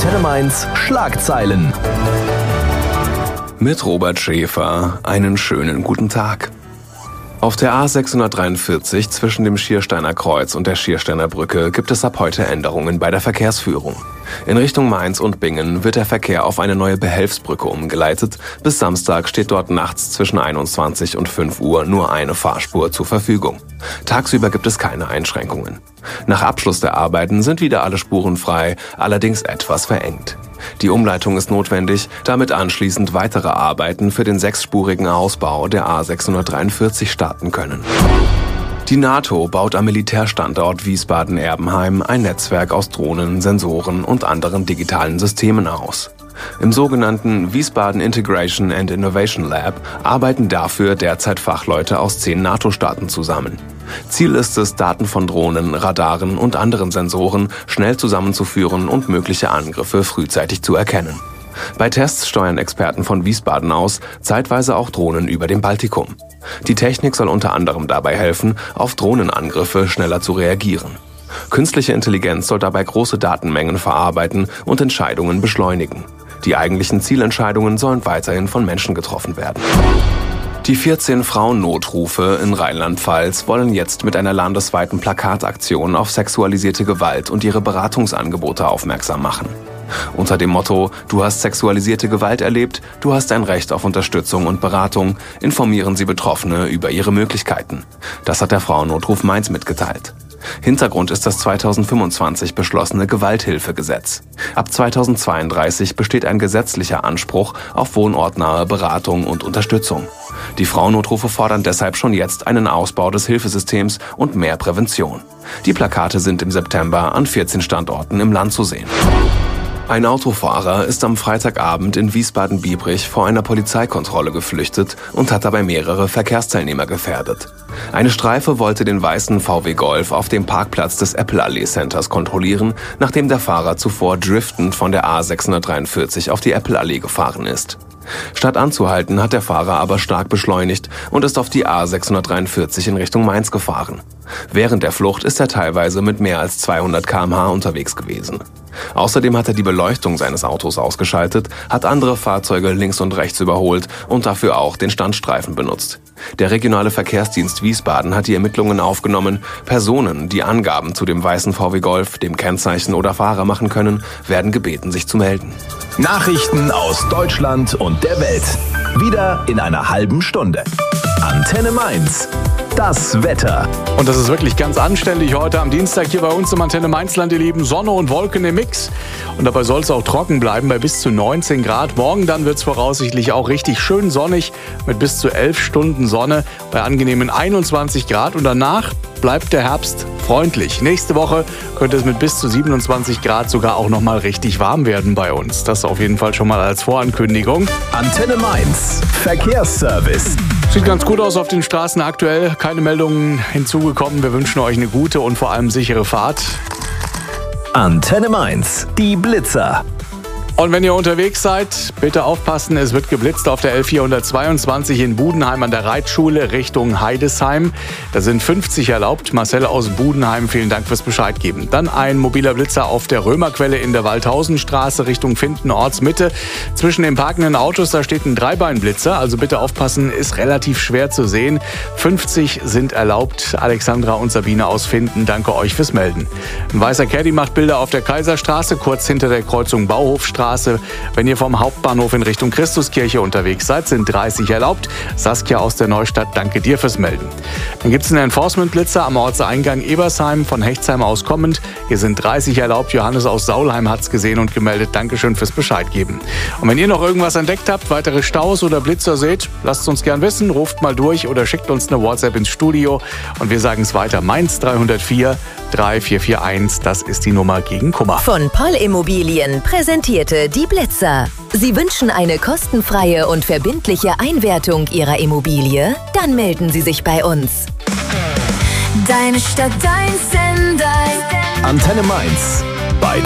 Antenne Mainz Schlagzeilen. Mit Robert Schäfer, einen schönen guten Tag. Auf der A643 zwischen dem Schiersteiner Kreuz und der Schiersteiner Brücke gibt es ab heute Änderungen bei der Verkehrsführung. In Richtung Mainz und Bingen wird der Verkehr auf eine neue Behelfsbrücke umgeleitet. Bis Samstag steht dort nachts zwischen 21 und 5 Uhr nur eine Fahrspur zur Verfügung. Tagsüber gibt es keine Einschränkungen. Nach Abschluss der Arbeiten sind wieder alle Spuren frei, allerdings etwas verengt. Die Umleitung ist notwendig, damit anschließend weitere Arbeiten für den 6-spurigen Ausbau der A643 starten können. Die NATO baut am Militärstandort Wiesbaden-Erbenheim ein Netzwerk aus Drohnen, Sensoren und anderen digitalen Systemen aus. Im sogenannten Wiesbaden Integration and Innovation Lab arbeiten dafür derzeit Fachleute aus 10 NATO-Staaten zusammen. Ziel ist es, Daten von Drohnen, Radaren und anderen Sensoren schnell zusammenzuführen und mögliche Angriffe frühzeitig zu erkennen. Bei Tests steuern Experten von Wiesbaden aus zeitweise auch Drohnen über dem Baltikum. Die Technik soll unter anderem dabei helfen, auf Drohnenangriffe schneller zu reagieren. Künstliche Intelligenz soll dabei große Datenmengen verarbeiten und Entscheidungen beschleunigen. Die eigentlichen Zielentscheidungen sollen weiterhin von Menschen getroffen werden. Die 14 Frauennotrufe in Rheinland-Pfalz wollen jetzt mit einer landesweiten Plakataktion auf sexualisierte Gewalt und ihre Beratungsangebote aufmerksam machen. Unter dem Motto „Du hast sexualisierte Gewalt erlebt, du hast ein Recht auf Unterstützung und Beratung" informieren sie Betroffene über ihre Möglichkeiten. Das hat der Frauennotruf Mainz mitgeteilt. Hintergrund ist das 2025 beschlossene Gewalthilfegesetz. Ab 2032 besteht ein gesetzlicher Anspruch auf wohnortnahe Beratung und Unterstützung. Die Frauennotrufe fordern deshalb schon jetzt einen Ausbau des Hilfesystems und mehr Prävention. Die Plakate sind im September an 14 Standorten im Land zu sehen. Ein Autofahrer ist am Freitagabend in Wiesbaden-Biebrich vor einer Polizeikontrolle geflüchtet und hat dabei mehrere Verkehrsteilnehmer gefährdet. Eine Streife wollte den weißen VW Golf auf dem Parkplatz des Apple-Allee-Centers kontrollieren, nachdem der Fahrer zuvor driftend von der A643 auf die Apple-Allee gefahren ist. Statt anzuhalten, hat der Fahrer aber stark beschleunigt und ist auf die A643 in Richtung Mainz gefahren. Während der Flucht ist er teilweise mit mehr als 200 km/h unterwegs gewesen. Außerdem hat er die Beleuchtung seines Autos ausgeschaltet, hat andere Fahrzeuge links und rechts überholt und dafür auch den Standstreifen benutzt. Der regionale Verkehrsdienst Wiesbaden hat die Ermittlungen aufgenommen. Personen, die Angaben zu dem weißen VW Golf, dem Kennzeichen oder Fahrer machen können, werden gebeten, sich zu melden. Nachrichten aus Deutschland und der Welt. Wieder in einer halben Stunde. Antenne Mainz. Das Wetter. Und das ist wirklich ganz anständig heute am Dienstag hier bei uns im Antenne Mainzland, ihr Lieben. Sonne und Wolken im Mix. Und dabei soll es auch trocken bleiben bei bis zu 19 Grad. Morgen dann wird es voraussichtlich auch richtig schön sonnig mit bis zu 11 Stunden Sonne bei angenehmen 21 Grad. Und danach bleibt der Herbst freundlich. Nächste Woche könnte es mit bis zu 27 Grad sogar auch noch mal richtig warm werden bei uns. Das auf jeden Fall schon mal als Vorankündigung. Antenne Mainz. Verkehrsservice. Sieht ganz gut aus auf den Straßen aktuell. Keine Meldungen hinzugekommen. Wir wünschen euch eine gute und vor allem sichere Fahrt. Antenne Mainz. Die Blitzer. Und wenn ihr unterwegs seid, bitte aufpassen, es wird geblitzt auf der L422 in Budenheim an der Reitschule Richtung Heidesheim. Da sind 50 erlaubt. Marcel aus Budenheim, vielen Dank fürs Bescheid geben. Dann ein mobiler Blitzer auf der Römerquelle in der Waldhausenstraße Richtung Finden, Ortsmitte. Zwischen den parkenden Autos, da steht ein Dreibeinblitzer, also bitte aufpassen, ist relativ schwer zu sehen. 50 sind erlaubt. Alexandra und Sabine aus Finden, danke euch fürs Melden. Ein weißer Caddy macht Bilder auf der Kaiserstraße, kurz hinter der Kreuzung Bauhofstraße. Wenn ihr vom Hauptbahnhof in Richtung Christuskirche unterwegs seid, sind 30 erlaubt. Saskia aus der Neustadt, danke dir fürs Melden. Dann gibt es einen Enforcement-Blitzer am Ortseingang Ebersheim von Hechtsheim aus kommend. Hier sind 30 erlaubt. Johannes aus Saulheim hat es gesehen und gemeldet. Dankeschön fürs Bescheid geben. Und wenn ihr noch irgendwas entdeckt habt, weitere Staus oder Blitzer seht, lasst es uns gern wissen. Ruft mal durch oder schickt uns eine WhatsApp ins Studio. Und wir sagen es weiter. Mainz 304 3441, das ist die Nummer gegen Kummer. Von Poll Immobilien präsentierte die Blitzer. Sie wünschen eine kostenfreie und verbindliche Einwertung Ihrer Immobilie? Dann melden Sie sich bei uns. Deine Stadt, dein Sender. Antenne Mainz. Bei